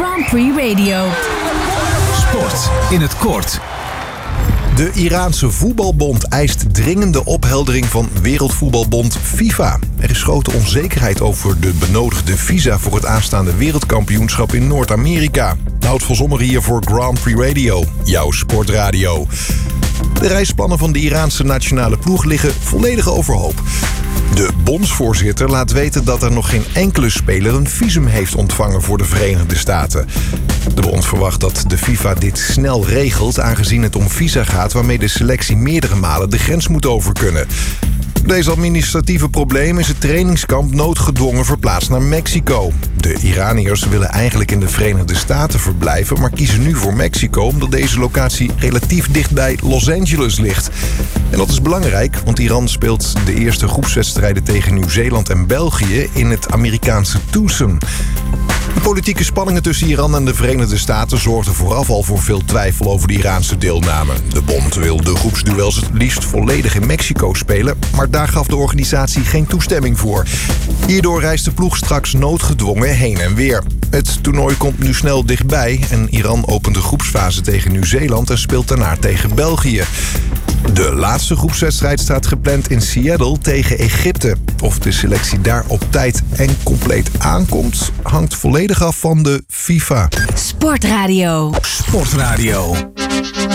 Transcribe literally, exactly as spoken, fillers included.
Grand Prix Radio. Sport in het kort. De Iraanse voetbalbond eist dringende opheldering van Wereldvoetbalbond FIFA. Er is grote onzekerheid over de benodigde visa voor het aanstaande wereldkampioenschap in Noord-Amerika. Nout van Sommer hier voor Grand Prix Radio, jouw sportradio. De reisplannen van de Iraanse nationale ploeg liggen volledig overhoop. De bondsvoorzitter laat weten dat er nog geen enkele speler een visum heeft ontvangen voor de Verenigde Staten. De bond verwacht dat de FIFA dit snel regelt, aangezien het om visa gaat waarmee de selectie meerdere malen de grens moet over kunnen. Door deze administratieve probleem is het trainingskamp noodgedwongen verplaatst naar Mexico. De Iraniërs willen eigenlijk in de Verenigde Staten verblijven, maar kiezen nu voor Mexico omdat deze locatie relatief dicht bij Los Angeles ligt. En dat is belangrijk, want Iran speelt de eerste groepswedstrijden tegen Nieuw-Zeeland en België in het Amerikaanse Tucson. De politieke spanningen tussen Iran en de Verenigde Staten zorgden vooraf al voor veel twijfel over de Iraanse deelname. De bond wil de groepsduels het liefst volledig in Mexico spelen, maar daar gaf de organisatie geen toestemming voor. Hierdoor reist de ploeg straks noodgedwongen heen en weer. Het toernooi komt nu snel dichtbij en Iran opent de groepsfase tegen Nieuw-Zeeland en speelt daarna tegen België. De laatste groepswedstrijd staat gepland in Seattle tegen Egypte. Of de selectie daar op tijd en compleet aankomt, hangt volledig af van de FIFA. Sportradio. Sportradio.